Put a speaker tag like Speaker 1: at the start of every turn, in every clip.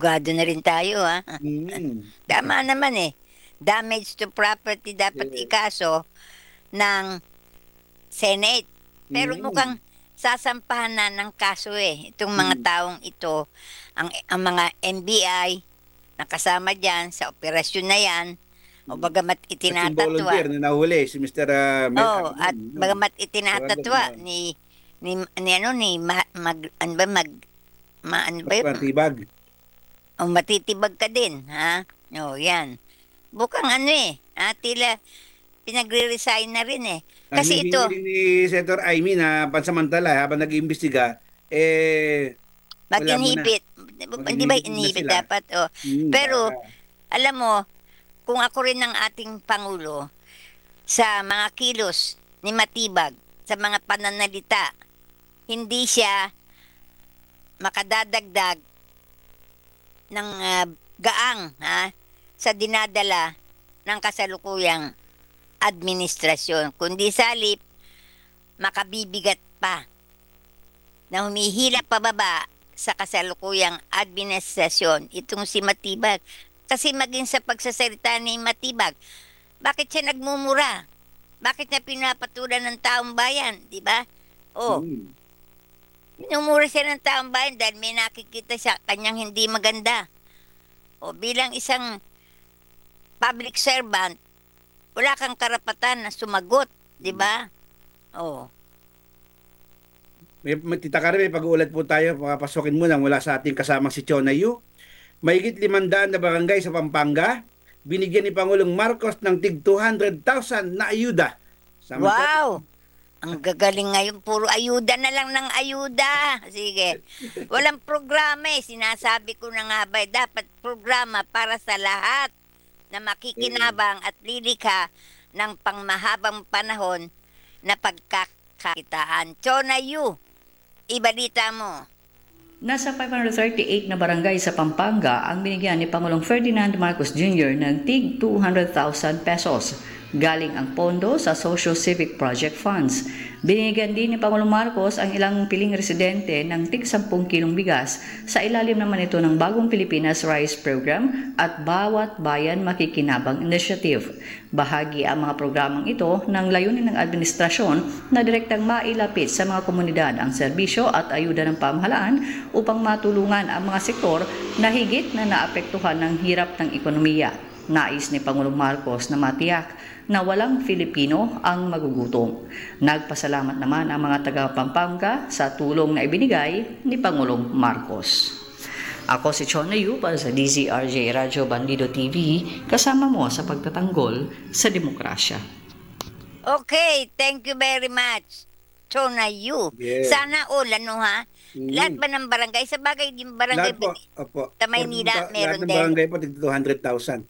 Speaker 1: abogado na rin tayo, ha?
Speaker 2: Mm.
Speaker 1: Tama naman eh. Damage to property dapat
Speaker 2: Yes.
Speaker 1: ikaso ng Senate. Pero
Speaker 2: Mm.
Speaker 1: mukhang sasampahan na ng kaso eh. Itong mga
Speaker 2: Mm.
Speaker 1: taong ito, ang mga NBI, nakasama dyan sa operasyon na yan, o
Speaker 2: Mm.
Speaker 1: bagamat
Speaker 2: At yung volunteer
Speaker 1: itinatatwa.
Speaker 2: na nahuli, si Mr.
Speaker 1: Oh, at
Speaker 2: no?
Speaker 1: bagamat
Speaker 2: Commander
Speaker 1: itinatatwa
Speaker 2: na
Speaker 1: ni ano ni ano ba ano ba yun?
Speaker 2: Matibag.
Speaker 1: O matitibag ka din, ha? O, yan. Bukang ano eh, tila pinagre-resign na rin eh.
Speaker 2: Ang
Speaker 1: Kasi
Speaker 2: hinihingi
Speaker 1: ito,
Speaker 2: rin ni Senator Amy na pansamantala habang nag-iimbestiga, wala muna.
Speaker 1: mag-inhibit. Hindi ba
Speaker 2: Mag-inhibit muna
Speaker 1: inhibit
Speaker 2: sila.
Speaker 1: dapat? O.
Speaker 2: Para
Speaker 1: Pero, alam mo, kung ako rin ng ating Pangulo, sa mga kilos ni Matibag, sa mga pananalita, hindi siya makadadagdag ng gaang sa dinadala ng kasalukuyang administrasyon, kundi salip makabibigat pa na humihila pababa sa kasalukuyang administrasyon itong si Matibag. Kasi maging sa pagsasalita ni Matibag, bakit siya nagmumura? Bakit niya pinapatulan ng taong bayan, di ba? Oh,
Speaker 2: mm,
Speaker 1: minumura siya ng taong bayan dahil may nakikita siya kanyang hindi maganda. O bilang isang public servant, wala kang karapatan na sumagot, di ba? Oh.
Speaker 2: Tita Karen, may pag-uulat po tayo. Papasukin muna mula sa ating kasamang si Chona Yu. Mahigit 500 na barangay sa Pampanga, binigyan ni Pangulong Marcos ng tig 200,000 na ayuda. Samantala,
Speaker 1: Wow! Ang gagaling ngayon, puro ayuda na lang ng ayuda. Sige. Walang programa eh. Sinasabi ko na nga ba, dapat programa para sa lahat na
Speaker 2: eh,
Speaker 1: makikinabang at lilikha ng pangmahabang panahon na pagkakakitaan. Chona Yu, ibalita mo.
Speaker 3: Nasa 538 na barangay sa Pampanga ang binigyan ni Pangulong Ferdinand Marcos Jr. ng tig 200,000 pesos. Galing ang pondo sa Social Civic Project Funds. Binigyan din ni Pangulong Marcos ang ilang piling residente ng tig 10 kilong bigas sa ilalim naman ito ng Bagong Pilipinas Rice Program at Bawat Bayan Makikinabang Initiative. Bahagi ang mga programang ito ng layunin ng administrasyon na direktang mailapit sa mga komunidad ang serbisyo at ayuda ng pamahalaan upang matulungan ang mga sektor na higit na naapektuhan ng hirap ng ekonomiya. Nais ni Pangulong Marcos na matiyak na walang Filipino ang magugutom. Nagpasalamat naman ang mga taga Pampanga sa tulong na ibinigay ni Pangulong Marcos. Ako si Chona Yu para sa DZRJ Radyo Bandido TV, kasama mo sa pagtatanggol sa demokrasya.
Speaker 1: Okay, thank you very much. Chona Yu.
Speaker 2: yes.
Speaker 1: Sana all, ano ha? Lahat
Speaker 2: Mm.
Speaker 1: ba ng barangay? Sa bagay, yung barangay
Speaker 2: Lahat po, opo.
Speaker 1: sa Maynila,
Speaker 2: Lahat
Speaker 1: meron
Speaker 2: ng
Speaker 1: din.
Speaker 2: barangay po, tig 200,000.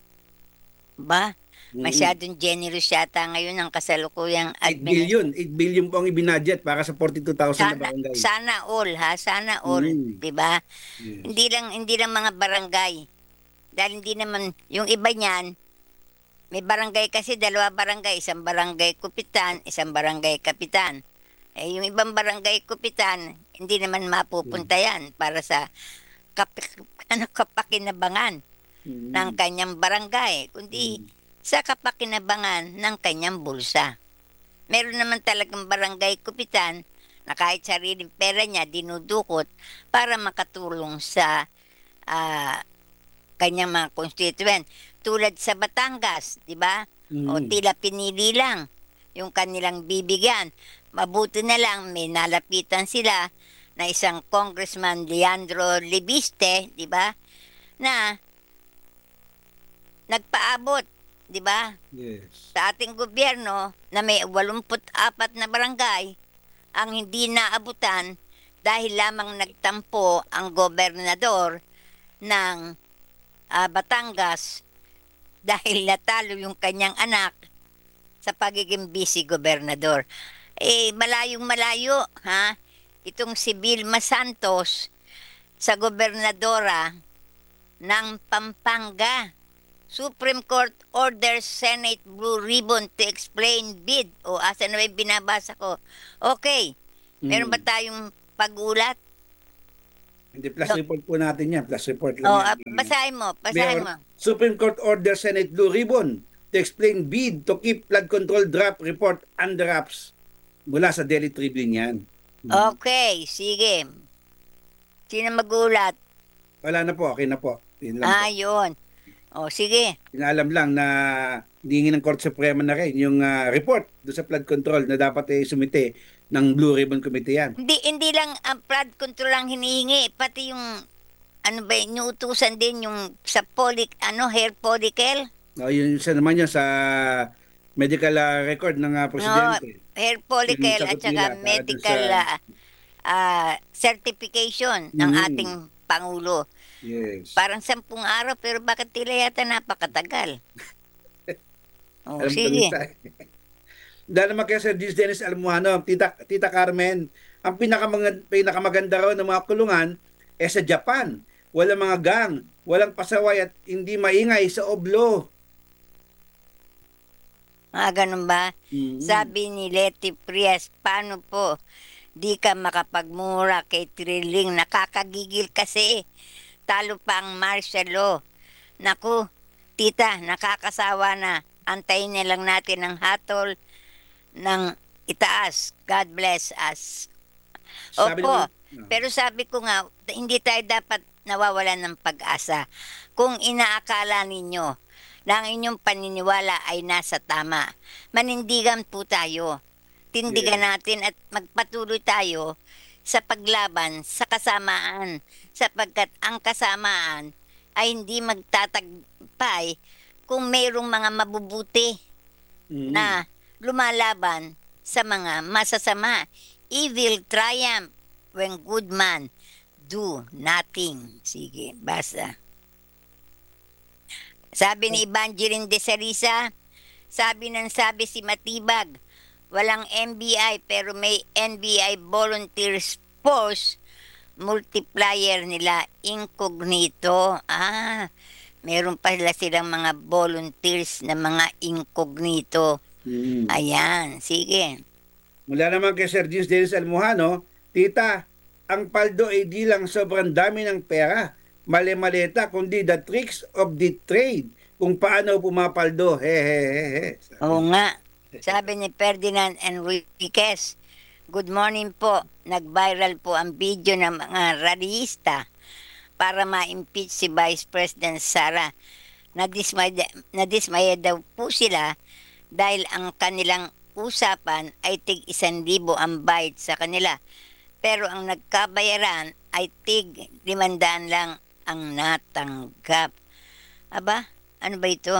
Speaker 1: Ba?
Speaker 2: Mm.
Speaker 1: Masyadong generous yata ngayon ang kasalukuyang
Speaker 2: 8 billion. 8 billion po ang ibinadget para sa 42,000 na
Speaker 1: Sana,
Speaker 2: barangay.
Speaker 1: sana all ha, sana all,
Speaker 2: Mm.
Speaker 1: 'di ba?
Speaker 2: Yes.
Speaker 1: Hindi lang mga barangay. Dahil hindi naman yung iba niyan, may barangay kasi dalawa barangay, isang barangay kupitan, isang barangay kapitan. Eh yung ibang barangay kupitan, hindi naman mapupunta yan para sa kap kapakinabangan ng
Speaker 2: Mm.
Speaker 1: kanyang barangay, kundi
Speaker 2: Mm.
Speaker 1: sa kapakinabangan ng kanyang bulsa. Meron naman talagang barangay kupitan na kahit sariling pera niya dinudukot para makatulong sa ah, kanyang mga constituent. Tulad sa Batangas, di ba? O
Speaker 2: Mm.
Speaker 1: tila pinili lang yung kanilang bibigyan. Mabuti na lang may nalapitan sila na isang Congressman Leandro Libiste, di ba? Na nagpaabot, di ba?
Speaker 2: Yes.
Speaker 1: Sa ating gobyerno na may 84 na barangay ang hindi naabutan dahil lamang nagtampo ang gobernador ng Batangas dahil natalo yung kanyang anak sa pagiging vice-gobernador. Eh, malayong malayo, ha? Itong si Vilma Santos sa gobernadora ng Pampanga. Supreme Court orders Senate Blue Ribbon to explain bid. O, asa na ba yung binabasa ko? Okay. Meron ba
Speaker 2: Mm.
Speaker 1: tayong pag-ulat?
Speaker 2: Hindi, plus
Speaker 1: No.
Speaker 2: report po natin yan. Plus report lang yan.
Speaker 1: Basahin mo, basahin mo.
Speaker 2: Supreme Court order Senate Blue Ribbon to explain bid to keep flood control draft report under wraps. Mula sa Daily Tribune yan.
Speaker 1: Okay, sige. Sino magulat?
Speaker 2: Wala na po, okay na po. Yun lang po.
Speaker 1: Yun. O, sige.
Speaker 2: Inaalam lang na hiningi ng Korte Suprema na rin yung report do sa flood control na dapat sumite ng Blue Ribbon Committee yan.
Speaker 1: Hindi lang ang flood control ang hinihingi, pati yung inuutusan din yung sa hair follicle.
Speaker 2: Yun isa naman yun sa medical record ng presidente.
Speaker 1: Hair follicle
Speaker 2: Yung
Speaker 1: at
Speaker 2: sagot
Speaker 1: saka
Speaker 2: nila para
Speaker 1: medical
Speaker 2: dun
Speaker 1: certification ng
Speaker 2: Mhm.
Speaker 1: ating Pangulo.
Speaker 2: Yes.
Speaker 1: Parang 10 araw, pero bakit tila yata napakatagal?
Speaker 2: Alam ko
Speaker 1: Sige.
Speaker 2: Dahil naman kaya Sir Dennis Almuano, Tita Carmen, ang pinakamaganda raw ng mga kulungan sa Japan. Walang mga gang, walang pasaway at hindi maingay sa oblo.
Speaker 1: Ganun ba?
Speaker 2: Mhm.
Speaker 1: Sabi ni Letty Prias, paano po di ka makapagmura kay Trilling? Nakakagigil kasi. Talo pa ang martial law. Naku, tita, nakakasawa na. Antayin na lang natin ang hatol ng itaas. God bless us.
Speaker 2: Sabi
Speaker 1: Opo,
Speaker 2: naman-
Speaker 1: pero sabi ko nga, hindi tayo dapat nawawalan ng pag-asa. Kung inaakala ninyo na ang inyong paniniwala ay nasa tama, manindigan po tayo. Tindigan natin at magpatuloy tayo sa paglaban sa kasamaan, sapagkat ang kasamaan ay hindi magtatagpay kung mayroong mga mabubuti
Speaker 2: Mhm.
Speaker 1: na lumalaban sa mga masasama. Evil triumph when good man do nothing. Sige, basta. Sabi ni Evangeline de Sarisa, sabi si Matibag, walang NBI pero may NBI Volunteers Force multiplier nila incognito. Meron pala silang mga volunteers na mga incognito.
Speaker 2: Mhm.
Speaker 1: Ayan, sige.
Speaker 2: Mula naman kay Sir Dennis Almuano, Tita, ang paldo ay di lang sobrang dami ng pera, mali-maleta, kundi the tricks of the trade, kung paano pumapaldo. Hehehehe.
Speaker 1: Oo nga. Sabi ni Ferdinand Enriquez, good morning po. Nag-viral po ang video ng mga rallyista para ma-impeach si Vice President Sara. Nadismaya daw po sila dahil ang kanilang usapan ay tig 1,000 ang bayad sa kanila. Pero ang nagkabayaran ay tig 500 lang ang natanggap. Aba, ano ba ito?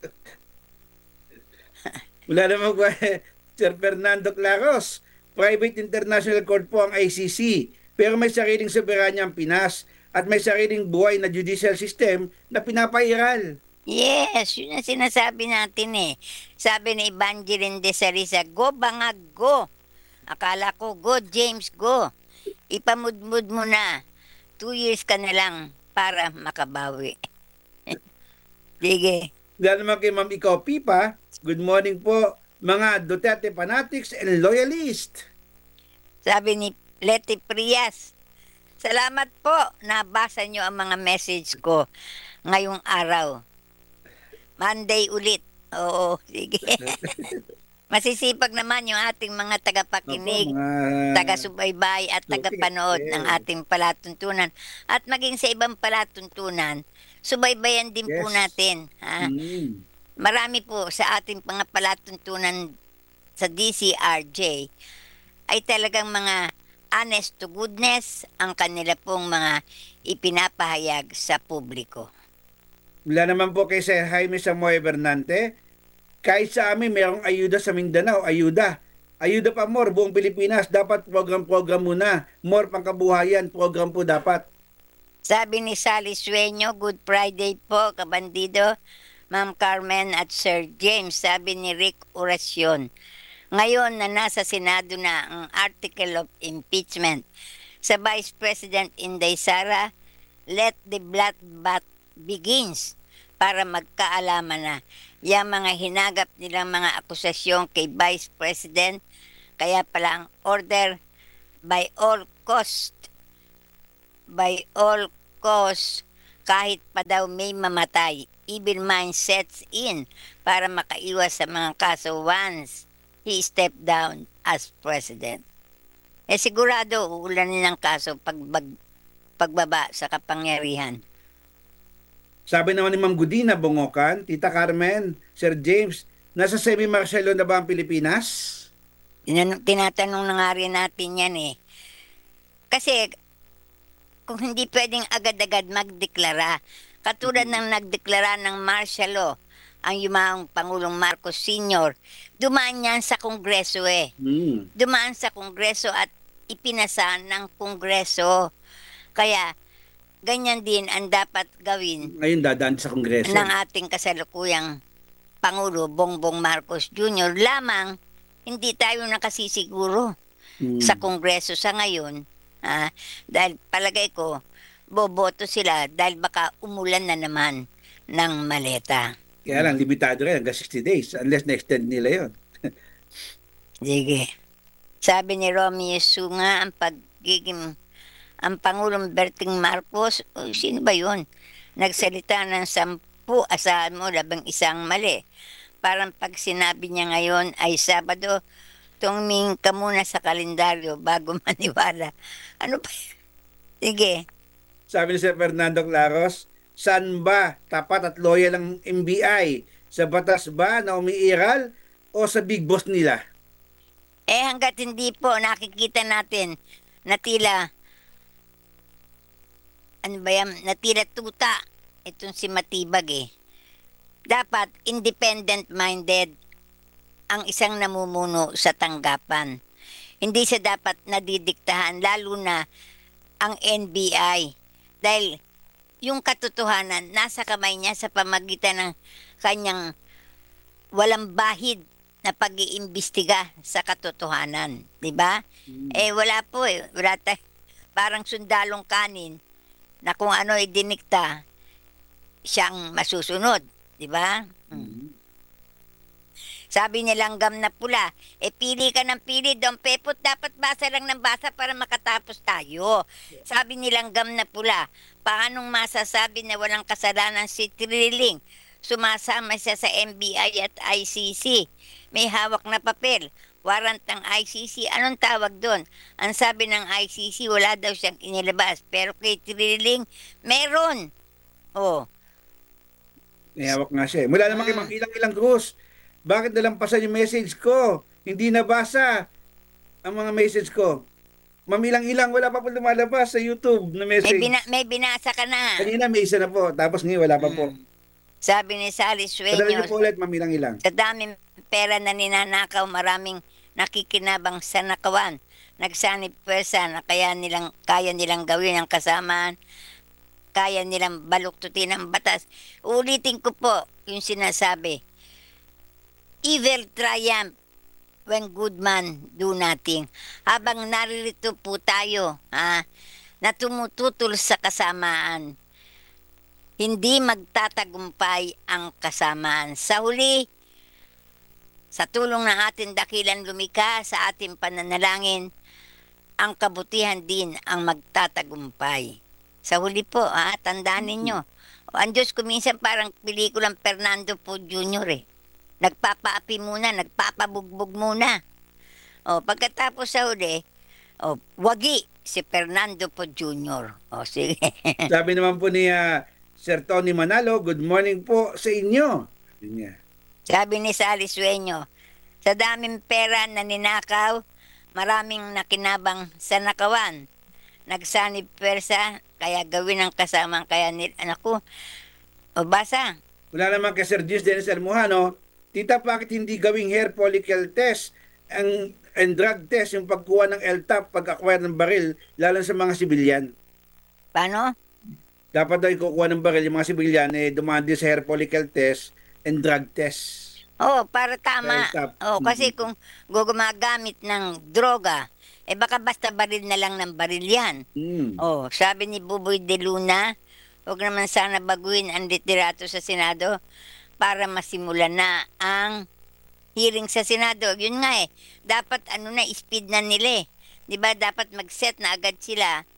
Speaker 2: Mula naman ko Sir Fernando Claros, private international court po ang ICC, pero may sariling soberanya ang Pinas at may sariling buhay na judicial system na pinapairal.
Speaker 1: Yes, yun ang sinasabi natin eh. Sabi ni Evangeline de Sarisa, go bangag, go. Akala ko, go James, go. Ipamudmud mo na. 2 years ka na lang para makabawi. Sige.
Speaker 2: Dahil naman kay Ma'am Ikaw Pipa, good morning po mga Duterte fanatics and loyalists.
Speaker 1: Sabi ni Letty Prias, salamat po. Nabasa nyo ang mga message ko ngayong araw. Monday ulit. Oo, sige. Masisipag naman yung ating mga tagapakinig,
Speaker 2: Opo, mga
Speaker 1: taga-subaybay at tagapanood
Speaker 2: Yes.
Speaker 1: ng ating palatuntunan. At maging sa ibang palatuntunan, subaybayan din po
Speaker 2: Yes.
Speaker 1: natin. Ha?
Speaker 2: Mm.
Speaker 1: Marami po sa ating mga palatuntunan sa DCRJ ay talagang mga honest to goodness ang kanila pong mga ipinapahayag sa publiko.
Speaker 2: Mula naman po kay Sir Jaime Samoy Bernante, kahit sa amin mayroong ayuda sa Mindanao, ayuda. Ayuda pa more, buong Pilipinas, dapat program-program muna. More pangkabuhayan, program po dapat.
Speaker 1: Sabi ni Sally Sueño, Good Friday po, kabandido, Ma'am Carmen at Sir James. Sabi ni Rick Oracion, ngayon na nasa Senado na ang article of impeachment sa Vice President Inday Sara, let the bloodbath begins para magkaalaman na yung mga hinagap nilang mga akusasyon kay Vice President. Kaya pala ang order by all cost by all costs kahit pa daw may mamatay. Evil mind sets in para makaiwas sa mga kaso once he stepped down as president. Sigurado uulanin ng kaso pagbaba sa kapangyarihan.
Speaker 2: Sabi naman ni Ma'am Gudina Bongocan, Tita Carmen, Sir James, nasa semi-martial law na ba ang Pilipinas?
Speaker 1: Tinatanong na nga rin natin yan eh. Kasi kung hindi pwedeng agad-agad magdeklara, katulad ng nagdeklara ng martial law, ang yumaong Pangulong Marcos Sr., dumaan yan sa Kongreso eh. Dumaan sa Kongreso at ipinasa ng Kongreso. Kaya ganyan din ang dapat gawin
Speaker 2: Ngayon dadaan sa Kongreso.
Speaker 1: ng ating kasalukuyang Pangulo Bongbong Marcos Jr. Lamang hindi tayo nakasisiguro sa Kongreso sa ngayon. Dahil palagay ko, boboto sila dahil baka umulan na naman ng maleta.
Speaker 2: Kaya lang, limitado rin hanggang 60 days unless na-extend nila yon.
Speaker 1: Sige. Sabi ni Romeo Sunga, ang Pangulong Berting Marcos, sino ba yun? Nagsalita ng 10, asahan mo, 11 mali. Parang pag sinabi niya ngayon ay Sabado, tumingin ka muna sa kalendaryo bago maniwala. Ano pa? Sige.
Speaker 2: Sabi ni Sir Fernando Claros, saan ba tapat at loyal ang NBI? Sa batas ba na umiiral o sa big boss nila?
Speaker 1: Hanggat hindi po nakikita natin na tila, na tila tuta itong si Matibag eh. Dapat independent-minded ang isang namumuno sa tanggapan. Hindi siya dapat nadidiktahan, lalo na ang NBI. Dahil yung katotohanan nasa kamay niya sa pamagitan ng kanyang walang bahid na pag-iimbestiga sa katotohanan. Diba? Wala po eh. Parang sundalong kanin na kung ano idinikta, siyang masusunod. Diba? Sabi niya langgam na pula, pili ka ng pili, Don Pepot, dapat basa lang ng basa para makatapos tayo. Sabi ni langgam na pula, paanong masasabi na walang kasalanan si Trilling? Sumasama siya sa NBI at ICC. May hawak na papel, warrant ng ICC. Anong tawag doon? Ang sabi ng ICC, wala daw siyang inilabas. Pero kay Trilling, meron.
Speaker 2: May hawak nga siya. Mula naman kay Ma'am Ilang Cruz, bakit nalampasan yung message ko? Hindi nabasa ang mga message ko. Ma'am Ilang, wala pa po lumalabas sa YouTube na message.
Speaker 1: May binasa ka na.
Speaker 2: Kanina may isa na po, tapos ngayon wala pa po.
Speaker 1: Sabi ni Sally
Speaker 2: Padala niyo
Speaker 1: Sueños,
Speaker 2: po ulit, Ma'am Ilang.
Speaker 1: sa daming pera na ninanakaw, maraming nakikinabang sa nakawan. Nagsanib pwersa na kaya nilang gawin ang kasamaan, kaya nilang baluktutin ang batas. Ulitin ko po yung sinasabi. Evil triumph when good man do nothing. Habang naririto po tayo, na tumututol sa kasamaan, hindi magtatagumpay ang kasamaan. Sa huli, sa tulong ng ating dakilang lumikha sa ating pananalangin, ang kabutihan din ang magtatagumpay. Sa huli po, tandaan ninyo. Ang Diyos ko minsan parang pelikulang Fernando Po Jr. Nagpapaapi muna, nagpapabugbog muna. Pagkatapos sa huli, wagi si Fernando Po Jr. Sige.
Speaker 2: Sabi naman po ni Sir Tony Manalo, good morning po sa inyo.
Speaker 1: Sabi ni Sally Sueño, sa daming pera na ninakaw, maraming nakinabang sa nakawan. Nagsanib pwersa, kaya gawin ang kasamang kaya anak ko. Basa.
Speaker 2: Wala naman kay Sir Gis Dennis Almohano, Tita, bakit hindi gawing hair follicle test and drug test yung pagkuha ng LTAP pag-acquire ng baril, lalo sa mga sibilyan?
Speaker 1: Paano?
Speaker 2: Dapat daw ikukuha ng baril yung mga sibilyan, dumandi sa hair follicle test and drug test.
Speaker 1: Para tama.
Speaker 2: LTAP.
Speaker 1: Kasi kung gumagamit ng droga, baka basta baril na lang ng baril yan. Sabi ni Buboy de Luna, huwag naman sana baguhin ang literato sa Senado para masimulan na ang hearing sa Senado. Yun nga dapat speed na nila. Diba dapat mag-set na agad sila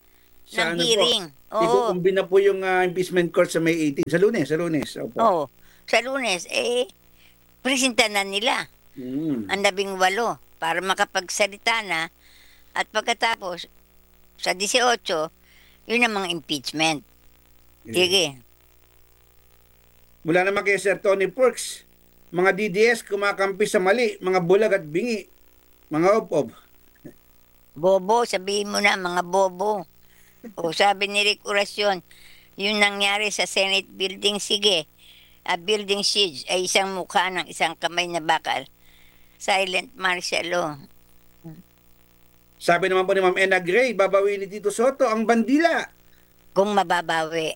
Speaker 2: Sa
Speaker 1: ng
Speaker 2: ano po?
Speaker 1: hearing. Oo.
Speaker 2: Ikukumbi na po yung impeachment court sa May 18. Sa Lunes. Opo.
Speaker 1: Oo. Sa Lunes, presenta na nila
Speaker 2: Mm.
Speaker 1: ang 18 para makapagsalita na at pagkatapos sa 18, yun ang mga impeachment. Sige.
Speaker 2: Mula naman kay Sir Tony Perks, mga DDS kumakampi sa mali, mga bulag at bingi, mga opob.
Speaker 1: Bobo, sabihin mo na mga bobo. O sabi ni Rick Oracion, yung nangyari sa Senate building, sige, building siege ay isang mukha ng isang kamay na bakal. Silent martial law.
Speaker 2: Sabi naman po ni Ma'am Ena Gray, babawi ni Tito Soto ang bandila.
Speaker 1: Kung mababawi.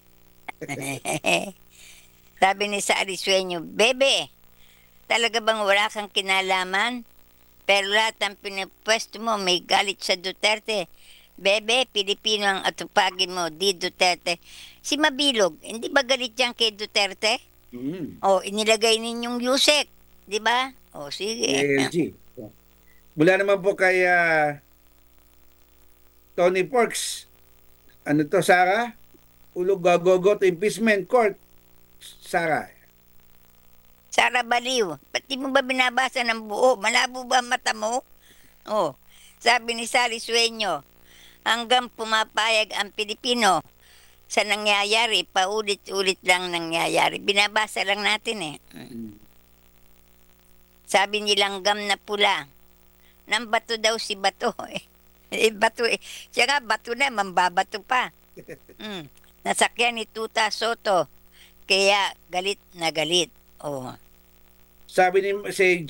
Speaker 1: Sabi ni Sari Sueño, Bebe, talaga bang wala kang kinalaman? Pero lahat ng pinapwesto mo may galit sa Duterte. Bebe, Pilipino ang atupagin mo, di Duterte. Si Mabilog, hindi ba galit yan kay Duterte?
Speaker 2: Mm.
Speaker 1: O, inilagay ninyong Yusek, di ba? O, sige.
Speaker 2: ALG. Mula naman po kay Tony Perks, ano to, Sarah? Ulog gagogo to impeachment court. Sarah.
Speaker 1: Sara Baliw, pati mo ba binabasa ng buo? Malabo ba ang mata mo? O, sabi ni Sally Sueño, hanggang pumapayag ang Pilipino sa nangyayari, paulit-ulit lang nangyayari. Binabasa lang natin eh. Sabi ni Langgam na pula, nang bato daw si Bato eh. Bato eh. Siya nga, bato na, mambabato pa. Nasakyan ni Tuta Soto, kaya galit na galit. Oh.
Speaker 2: Sabi ni si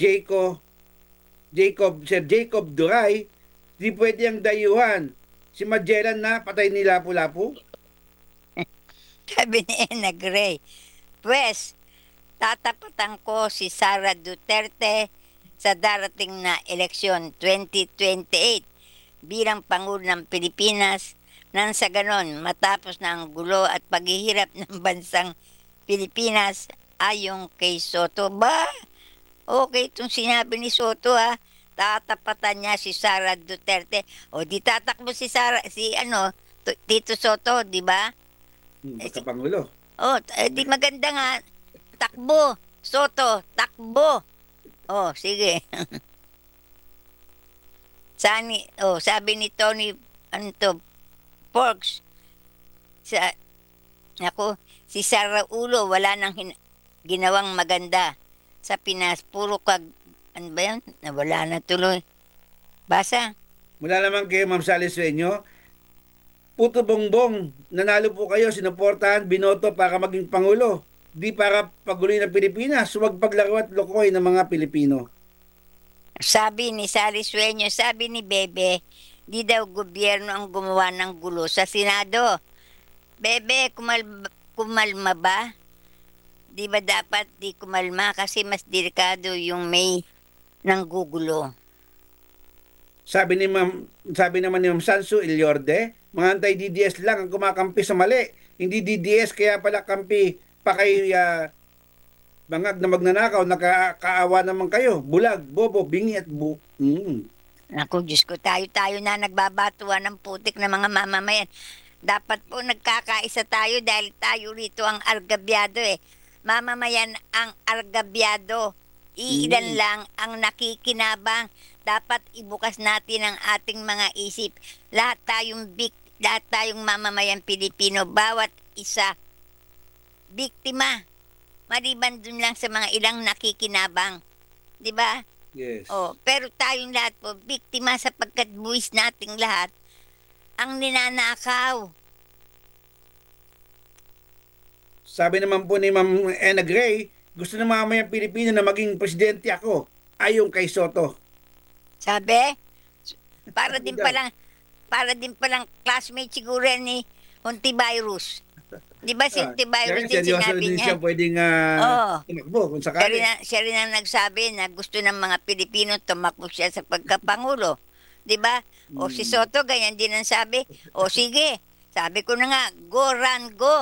Speaker 2: Sir Jacob Duray, di pwede ang dayuhan. Si Magellan na patay ni Lapu-Lapu.
Speaker 1: Sabi ni Ena Gray, pues, tatapatan ko si Sara Duterte sa darating na eleksyon 2028 bilang Pangulo ng Pilipinas nang sa ganon matapos na ang gulo at paghihirap ng bansang Pilipinas ayon kay Soto. Ba? Okay itong sinabi ni Soto ha. Tatapatan niya si Sara Duterte. O di tatakbo si Tito Soto, di ba?
Speaker 2: Pagkapangulo.
Speaker 1: Di maganda nga. Takbo. Soto, takbo. Sige. Sabi ni Tony, Porks, si Sara Ulo, wala nang ginawang maganda sa Pinas. Puro ano ba yun? Nawala na tuloy. Basa.
Speaker 2: Mula naman kay Ma'am Sally Sueño, puto bongbong, nanalo po kayo, sinuportahan, binoto para maging Pangulo. Di para paguloy ng Pilipinas, huwag paglaro at lokoy ng mga Pilipino.
Speaker 1: Sabi ni Sally Sueño, sabi ni Bebe, di daw gobyerno ang gumawa ng gulo sa Senado. Bebe, kumalma ba? Di ba dapat di kumalma kasi mas delikado yung may nanggugulo?
Speaker 2: Sabi naman ni Ma'am Sansu Ilyorde, mga anti-DDS lang ang kumakampi sa mali. Hindi DDS, kaya pala kampi pa kay bangag na magnanakaw, nakakaawa naman kayo. Bulag, bobo, bingi at
Speaker 1: Naku, Diyos ko, tayo na nagbabatuan ng putik ng mga mamamayan. Dapat po nagkakaisa tayo dahil tayo rito ang argabyado eh. Mamamayan ang argabyado. Iilan lang ang nakikinabang. Dapat ibukas natin ang ating mga isip. Lahat tayong mamamayan Pilipino, bawat isa, biktima. Maliban dun lang sa mga ilang nakikinabang. Di ba?
Speaker 2: Yes.
Speaker 1: Pero tayong lahat po, biktima sapagkat buwis nating lahat ang ninanakaw.
Speaker 2: Sabi naman po ni Ma'am Ena Gray, gusto ng mamayang Pilipino na maging presidente ako, ayon kay Soto.
Speaker 1: Sabi? Para din palang classmate siguro ni Hontivirus. Di ba si Hontivirus din sinabi
Speaker 2: din
Speaker 1: niya?
Speaker 2: siya pwedeng tumakbo kung sakali.
Speaker 1: Siya rin ang nagsabi na gusto ng mga Pilipino tumakbo siya sa pagkapangulo. Di ba? O si Soto, ganyan din ang sabi. O sige, sabi ko na nga, go, run, go.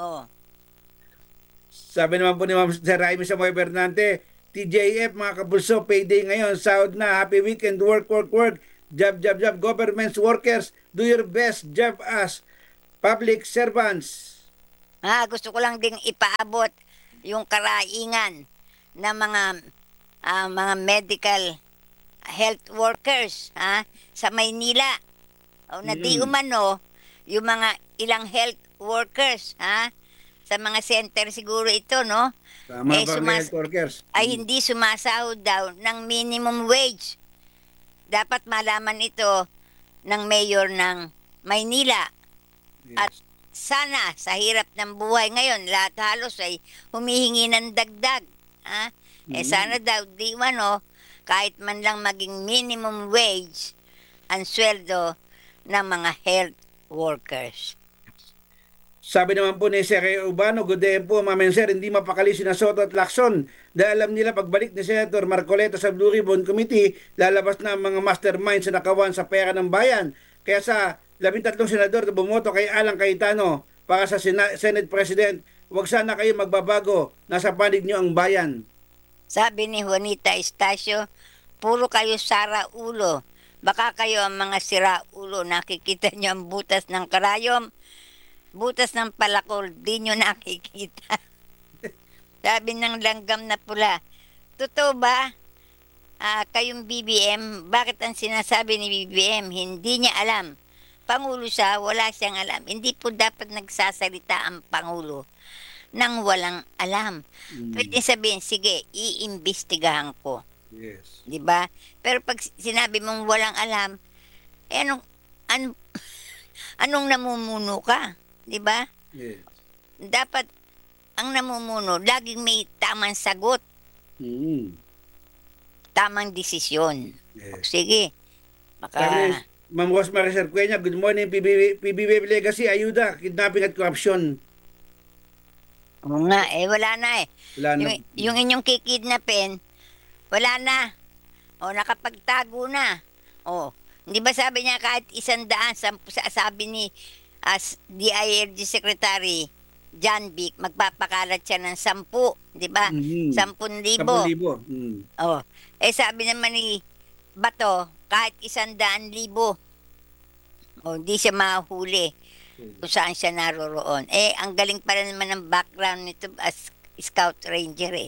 Speaker 2: Sabi naman po ni Ma'am Raimi Samoy Bernante, TJF mga kapulso, payday ngayon, sahod na, happy weekend, work, job, government workers, do your best, job us. public servants.
Speaker 1: Gusto ko lang ding ipaabot yung karaingan ng mga medical health workers sa Maynila. Na di umano, yung mga ilang health workers sa mga center siguro ito, no?
Speaker 2: Tama ba ang health workers?
Speaker 1: Ay hindi sumasahod daw ng minimum wage. Dapat malaman ito ng mayor ng Maynila.
Speaker 2: Yes.
Speaker 1: At sana sa hirap ng buhay ngayon, lahat halos ay humihingi ng dagdag. Sana daw, di umano, kahit man lang maging minimum wage ang sweldo ng mga health workers.
Speaker 2: Sabi naman po ni Secretary Urbano, good day po, Ma'am and Sir, hindi mapakali sina Soto at Lacson dahil alam nila pagbalik ni Senator Marcoleta sa Blue Ribbon Committee, lalabas na ang mga masterminds na nakawan sa pera ng bayan. Kaya sa 13 senador na bumoto kay Alan Cayetano para sa Senate President, huwag sana kayo magbabago, nasa panig niyo ang bayan.
Speaker 1: Sabi ni Juanita Estacio, puro kayo sara ulo. Baka kayo ang mga sira ulo, nakikita niyo ang butas ng karayom, butas ng palakol, di nyo nakikita. Sabi ng langgam na pula, totoo ba? Kayong BBM, bakit ang sinasabi ni BBM, hindi niya alam? Pangulo siya, wala siyang alam. Hindi po dapat nagsasalita ang Pangulo nang walang alam. Pwede sabihin, sige, iimbestigahan ko.
Speaker 2: Yes.
Speaker 1: Di ba? Pero pag sinabi mong walang alam, anong namumuno ka? Di ba?
Speaker 2: Yes.
Speaker 1: Dapat ang namumuno, laging may tamang sagot, tamang desisyon.
Speaker 2: Yes.
Speaker 1: Sige.
Speaker 2: Sabi, Ma'am Rosemary Cercueña, good morning, PBB Legacy, ayuda, kidnapping at corruption.
Speaker 1: Oo nga, wala na
Speaker 2: Wala na.
Speaker 1: Yung inyong kikidnapin, wala na. Nakapagtago na. Hindi ba sabi niya kahit 100, sabi ni DILG Secretary John Vic, magpapakalat siya ng 10, di ba? 10,000.
Speaker 2: 10,000.
Speaker 1: Sabi naman ni Bato, kahit 100,000. Hindi siya mahuli kung saan siya naroroon. Ang galing pa rin naman ng background nito as Scout Ranger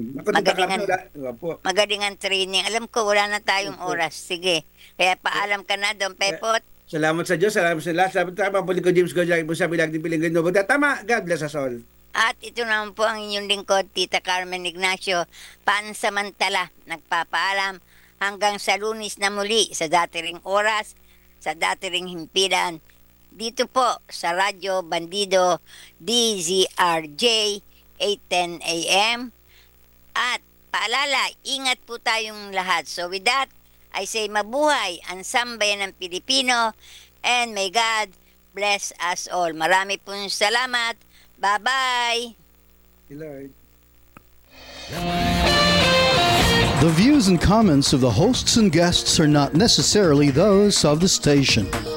Speaker 1: Magaling ang training. Alam ko, wala na tayong oras. Sige. Kaya paalam ka na doon, Pepot.
Speaker 2: Salamat sa Diyos, salamat sa lahat. Sabi tama po ko James Gojak, po sabi lang din pilinggan mo. Tama, God bless us all.
Speaker 1: At ito naman po ang inyong lingkod, Tita Carmen Ignacio, pansamantala, nagpapaalam hanggang sa Lunes na muli sa dati ring oras, sa dati ring himpilan, dito po sa Radyo Bandido DZRJ 8:10 AM. At paalala, ingat po tayong lahat. So with that, I say mabuhay ang sambayan ng Pilipino and may God bless us all. Marami pong salamat. Bye-bye.
Speaker 2: Lord.
Speaker 4: The views and comments of the hosts and guests are not necessarily those of the station.